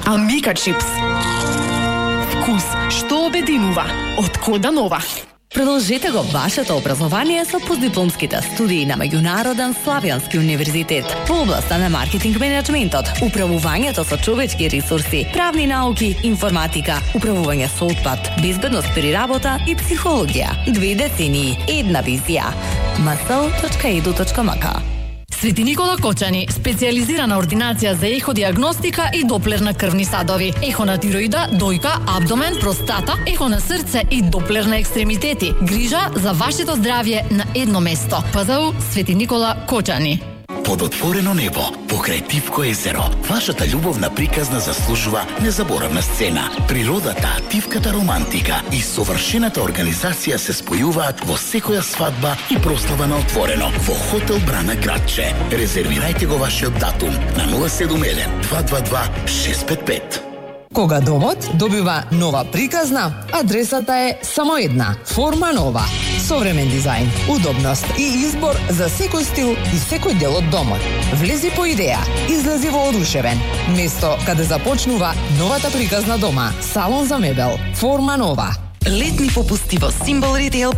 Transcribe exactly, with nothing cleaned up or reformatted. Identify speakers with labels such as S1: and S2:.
S1: Амбика чипс. Вкус што обединува. Од Кода Нова.
S2: Продолжете го вашето образование со постдипломските студии на Меѓународен Славјански универзитет во областа на маркетинг менеджментот, управувањето со човечки ресурси, правни науки, информатика, управување со отпад, безбедност при работа и психологија. Две децении, една визија. ем ес ел точка и ди ю точка ем ка.
S3: Свети Никола Кочани, специјализирана ординација за еходиагностика и доплер на крвни садови, ехо на тироида, дојка, абдомен, простата, ехо на срце и доплер на екстремитети. Грижа за вашето здравје на едно место. ПЗУ Свети Никола Кочани.
S4: Под отворено небо, покрај Тивко езеро, вашата љубовна приказна заслужува незаборавна сцена. Природата, тивката романтика и совршената организација се спојуваат во секоја свадба и прослава на отворено во Хотел Брана Градче. Резервирајте го вашиот датум на нула седум еден два два два шест пет пет.
S5: Кога домот добива нова приказна, адресата е само една – Форма Нова. Современ дизајн, удобност и избор за секој стил и секој дел од домот. Влези по идеја, излези воодушевен. Место каде започнува новата приказна дома. Салон за мебел. Форма Нова.
S1: Летни попусти во Симбол Ритейл